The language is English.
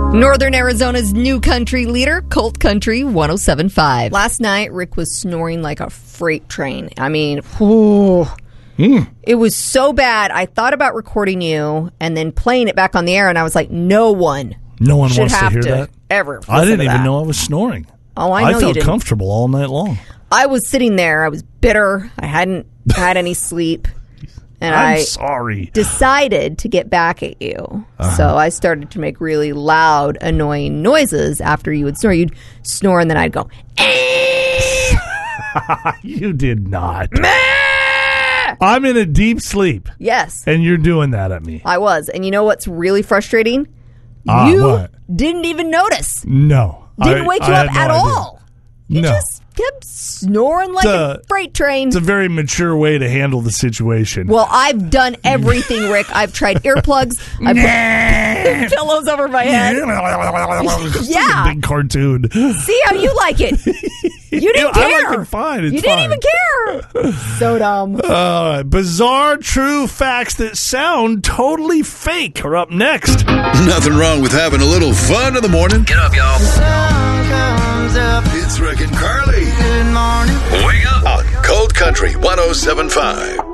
Northern Arizona's new country leader, Colt Country 107.5. Last night, Rick was snoring like a freight train. I mean, it was so bad. I thought about recording you and then playing it back on the air, and I was like, no one wants to hear that? Ever. I didn't even know I was snoring. Oh, I know you didn't. I felt comfortable all night long. I was sitting there. I was bitter. I hadn't had any sleep. And I'm sorry. Decided to get back at you. So I started to make really loud, annoying noises after you would snore. You'd snore, and then I'd go, You did not. I'm in a deep sleep. Yes. And you're doing that at me. I was. And you know what's really frustrating? What? Didn't even notice. No. Didn't wake you up at all. You just kept snoring like a freight train. It's a very mature way to handle the situation. Well, I've done everything, Rick. I've tried earplugs. I put pillows over my head. Yeah. Like a big cartoon. See how you like it. You didn't care. I like it fine. It's you didn't even care. So dumb. Bizarre true facts that sound totally fake are up next. Nothing wrong with having a little fun in the morning. Get up, y'all. The sun comes up. It's Rick and Carly. Good morning. Wake up on Cold Country 107.5.